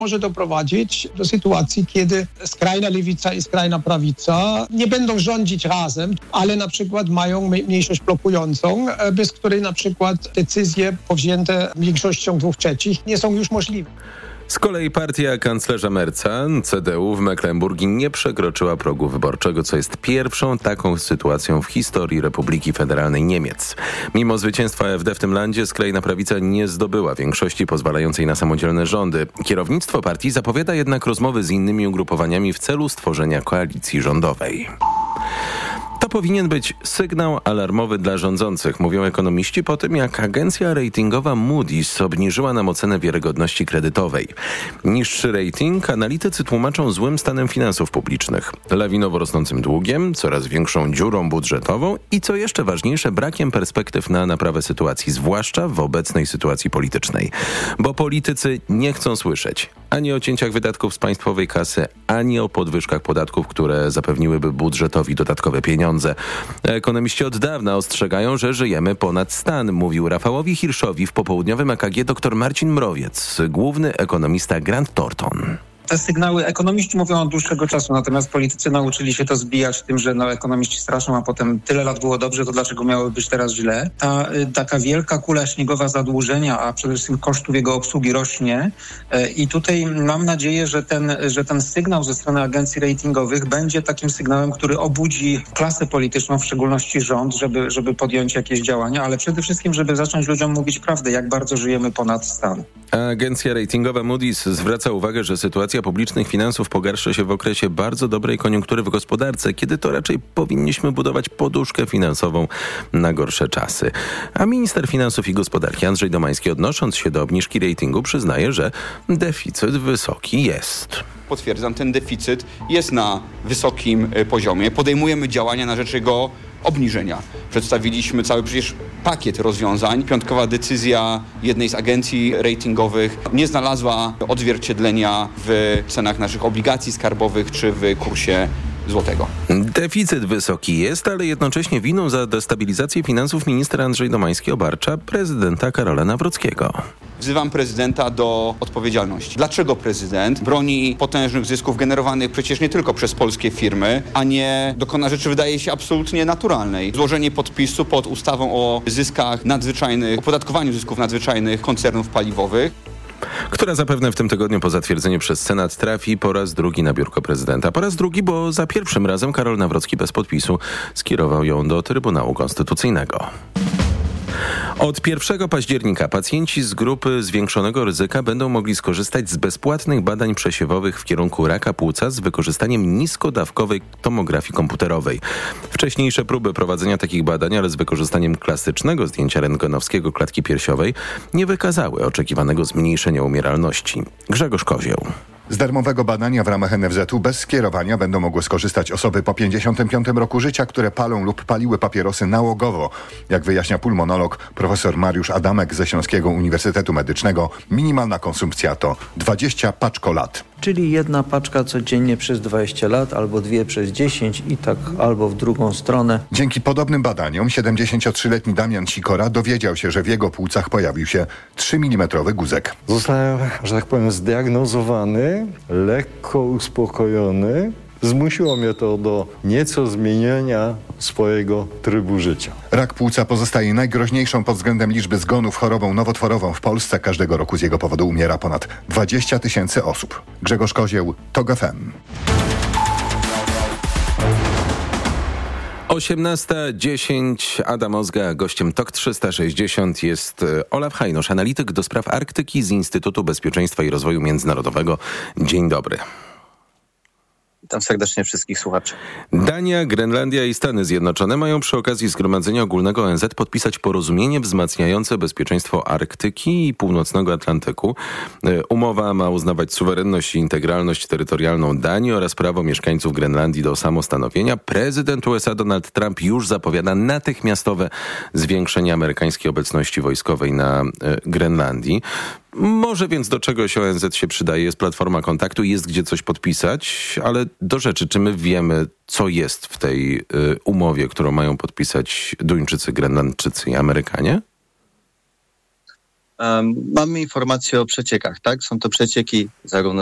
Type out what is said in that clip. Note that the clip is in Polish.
może doprowadzić do sytuacji, kiedy skrajna lewica i skrajna prawica nie będą rządzić razem, ale na przykład mają mniejszość blokującą, bez której na przykład decyzje powzięte większością 2/3 nie są już możliwe. Z kolei partia kanclerza Merza, CDU w Mecklenburgii, nie przekroczyła progu wyborczego, co jest pierwszą taką sytuacją w historii Republiki Federalnej Niemiec. Mimo zwycięstwa AfD w tym landzie, skrajna prawica nie zdobyła większości pozwalającej na samodzielne rządy. Kierownictwo partii zapowiada jednak rozmowy z innymi ugrupowaniami w celu stworzenia koalicji rządowej. To powinien być sygnał alarmowy dla rządzących, mówią ekonomiści po tym, jak agencja ratingowa Moody's obniżyła nam ocenę wiarygodności kredytowej. Niższy rating analitycy tłumaczą złym stanem finansów publicznych, lawinowo rosnącym długiem, coraz większą dziurą budżetową i co jeszcze ważniejsze, brakiem perspektyw na naprawę sytuacji, zwłaszcza w obecnej sytuacji politycznej. Bo politycy nie chcą słyszeć ani o cięciach wydatków z państwowej kasy, ani o podwyżkach podatków, które zapewniłyby budżetowi dodatkowe pieniądze. Ekonomiści od dawna ostrzegają, że żyjemy ponad stan, mówił Rafałowi Hirszowi w popołudniowym EKG dr Marcin Mrowiec, główny ekonomista Grant Thornton. Te sygnały ekonomiści mówią od dłuższego czasu, natomiast politycy nauczyli się to zbijać tym, że ekonomiści straszą, a potem tyle lat było dobrze, to dlaczego miałoby być teraz źle? Ta taka wielka kula śniegowa zadłużenia, a przede wszystkim kosztów jego obsługi rośnie i tutaj mam nadzieję, że ten sygnał ze strony agencji ratingowych będzie takim sygnałem, który obudzi klasę polityczną, w szczególności rząd, żeby podjąć jakieś działania, ale przede wszystkim, żeby zacząć ludziom mówić prawdę, jak bardzo żyjemy ponad stan. Agencja ratingowa Moody's zwraca uwagę, że sytuacja publicznych finansów pogarsza się w okresie bardzo dobrej koniunktury w gospodarce, kiedy to raczej powinniśmy budować poduszkę finansową na gorsze czasy. A minister finansów i gospodarki Andrzej Domański, odnosząc się do obniżki ratingu, przyznaje, że deficyt wysoki jest. Potwierdzam, ten deficyt jest na wysokim poziomie. Podejmujemy działania na rzecz jego obniżenia. Przedstawiliśmy cały przecież pakiet rozwiązań. Piątkowa decyzja jednej z agencji ratingowych nie znalazła odzwierciedlenia w cenach naszych obligacji skarbowych czy w kursie złotego. Deficyt wysoki jest, ale jednocześnie winą za destabilizację finansów minister Andrzej Domański obarcza prezydenta Karola Nawrockiego. Wzywam prezydenta do odpowiedzialności. Dlaczego prezydent broni potężnych zysków generowanych przecież nie tylko przez polskie firmy, a nie dokona rzeczy, wydaje się, absolutnie naturalnej? Złożenie podpisu pod ustawą o zyskach nadzwyczajnych, opodatkowaniu zysków nadzwyczajnych koncernów paliwowych, która zapewne w tym tygodniu po zatwierdzeniu przez Senat trafi po raz drugi na biurko prezydenta. Po raz drugi, bo za pierwszym razem Karol Nawrocki bez podpisu skierował ją do Trybunału Konstytucyjnego. Od 1 października pacjenci z grupy zwiększonego ryzyka będą mogli skorzystać z bezpłatnych badań przesiewowych w kierunku raka płuca z wykorzystaniem nisko-dawkowej tomografii komputerowej. Wcześniejsze próby prowadzenia takich badań, ale z wykorzystaniem klasycznego zdjęcia rentgenowskiego klatki piersiowej, nie wykazały oczekiwanego zmniejszenia umieralności. Grzegorz Kozieł. Z darmowego badania w ramach NFZ-u bez skierowania będą mogły skorzystać osoby po 55 roku życia, które palą lub paliły papierosy nałogowo. Jak wyjaśnia pulmonolog profesor Mariusz Adamek ze Śląskiego Uniwersytetu Medycznego, minimalna konsumpcja to 20 paczkolat. Czyli jedna paczka codziennie przez 20 lat, albo dwie przez 10 i tak albo w drugą stronę. Dzięki podobnym badaniom 73-letni Damian Sikora dowiedział się, że w jego płucach pojawił się 3 mm guzek. Zostałem, że tak powiem, zdiagnozowany, lekko uspokojony. Zmusiło mnie to do nieco zmienienia swojego trybu życia. Rak płuca pozostaje najgroźniejszą pod względem liczby zgonów chorobą nowotworową w Polsce. Każdego roku z jego powodu umiera ponad 20 000 osób. Grzegorz Kozieł, TOG FM. 18:10, Adam Ozga, gościem TOK 360 jest Olaf Hajnosz, analityk do spraw Arktyki z Instytutu Bezpieczeństwa i Rozwoju Międzynarodowego. Dzień dobry. Witam serdecznie wszystkich słuchaczy. Dania, Grenlandia i Stany Zjednoczone mają przy okazji Zgromadzenia Ogólnego ONZ podpisać porozumienie wzmacniające bezpieczeństwo Arktyki i Północnego Atlantyku. Umowa ma uznawać suwerenność i integralność terytorialną Danii oraz prawo mieszkańców Grenlandii do samostanowienia. Prezydent USA Donald Trump już zapowiada natychmiastowe zwiększenie amerykańskiej obecności wojskowej na Grenlandii. Może więc do czegoś ONZ się przydaje, jest platforma kontaktu, jest gdzie coś podpisać, ale do rzeczy, czy my wiemy, co jest w tej umowie, którą mają podpisać Duńczycy, Grenlandczycy i Amerykanie? Mamy informacje o przeciekach, tak? Są to przecieki zarówno